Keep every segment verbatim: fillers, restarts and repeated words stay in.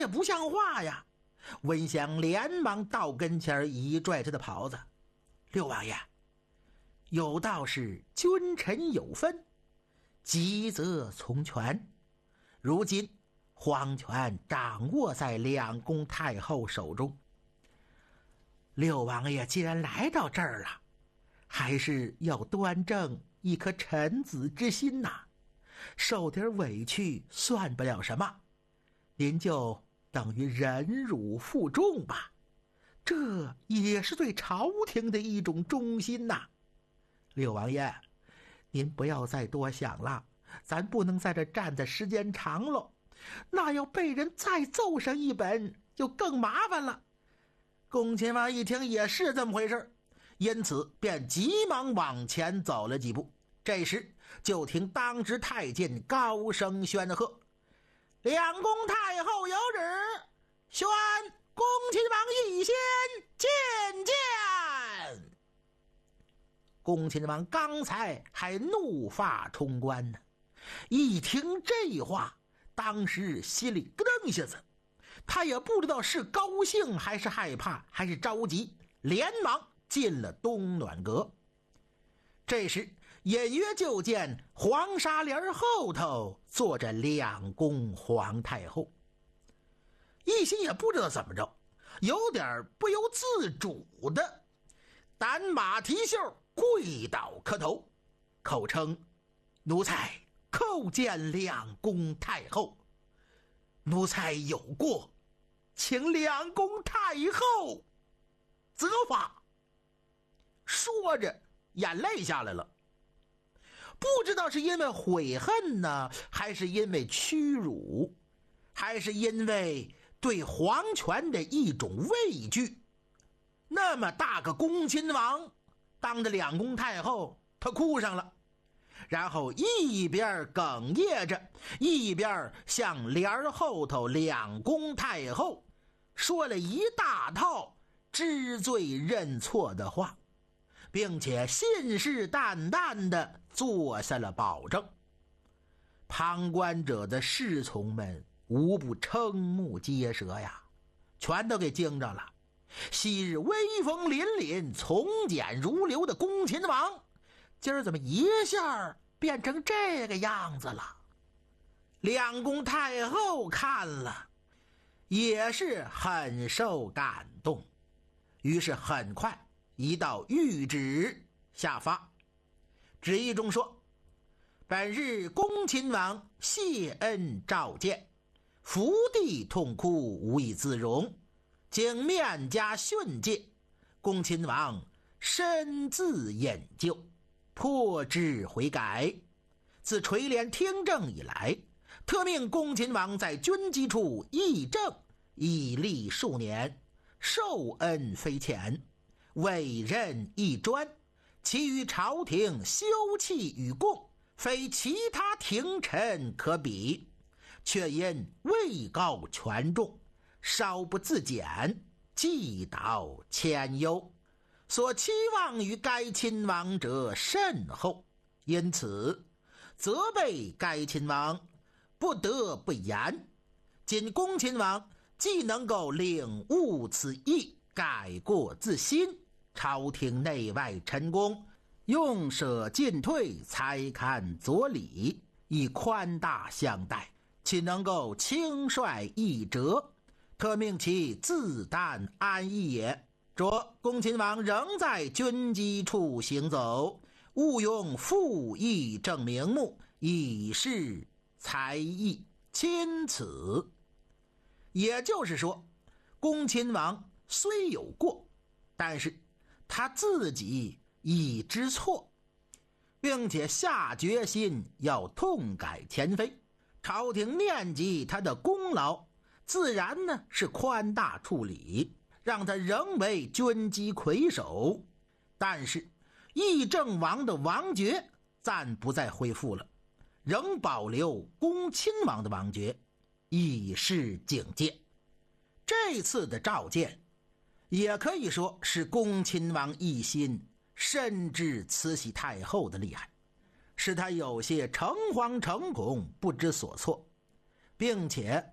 也不像话呀！温香连忙到跟前一拽他的袍子：“六王爷，有道是君臣有分，急则从权。如今皇权掌握在两宫太后手中，六王爷既然来到这儿了，还是要端正一颗臣子之心呐。受点委屈算不了什么，您就等于忍辱负重吧，这也是对朝廷的一种忠心呐。六王爷，您不要再多想了，咱不能在这站的时间长了，那要被人再揍上一本就更麻烦了。”恭亲王一听也是这么回事，因此便急忙往前走了几步。这时就听当值太监高声宣喝：“两宫太后有旨，宣恭亲王奕仙觐见。”恭亲王刚才还怒发冲冠呢，一听这话，当时心里咯噔一下子，他也不知道是高兴还是害怕还是着急，连忙进了东暖阁。这时隐约就见黄纱帘后头坐着两宫皇太后，一心也不知道怎么着，有点不由自主的单马提袖跪倒磕头，口称：“奴才叩见两宫太后，奴才有过，请两宫太后责罚。”说着眼泪下来了，不知道是因为悔恨呢，还是因为屈辱，还是因为对皇权的一种畏惧。那么大个恭亲王当着两宫太后，他哭上了，然后一边哽咽着，一边向帘后头两宫太后说了一大套知罪认错的话，并且信誓旦旦地做下了保证。旁观者的侍从们无不瞠目结舌呀，全都给惊着了。昔日威风凛凛从简如流的恭亲王，今儿怎么一下变成这个样子了？两宫太后看了也是很受感动，于是很快一道谕旨下发，旨意中说：“本日恭亲王谢恩召见，伏地痛哭，无以自容，经面加训诫，恭亲王深自引咎，颇知悔改。自垂帘听政以来，特命恭亲王在军机处议政，以立数年，受恩非浅，委任一专，其余朝廷休戚与共，非其他廷臣可比，却因位高权重，稍不自检，既导迁忧，所期望于该亲王者甚厚，因此责备该亲王不得不严。今恭亲王既能够领悟此意，改过自新，朝廷内外臣工用舍进退，才堪佐理，以宽大相待，岂能够轻率易折，特命其自担安逸也。着恭亲王仍在军机处行走，勿用复议正名目，以示才艺，钦此。也就是说，恭亲王虽有过，但是他自己已知错，并且下决心要痛改前非。朝廷念及他的功劳，自然呢是宽大处理，让他仍为军机魁首。但是议政王的王爵暂不再恢复了，仍保留恭亲王的王爵，以示警戒。这次的召见也可以说是恭亲王一心深知慈禧太后的厉害，使他有些诚惶诚恐，不知所措，并且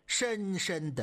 深深的